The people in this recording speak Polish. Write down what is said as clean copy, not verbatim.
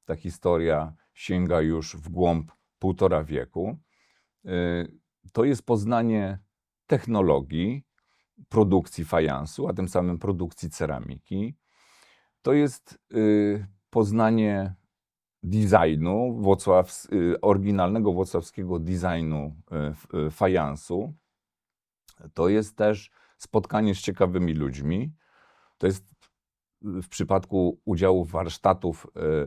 ta historia sięga już w głąb 1,5 wieku. To jest poznanie technologii, produkcji fajansu, a tym samym produkcji ceramiki. To jest poznanie designu, oryginalnego włocławskiego designu fajansu. To jest też spotkanie z ciekawymi ludźmi. To jest w przypadku udziału warsztatów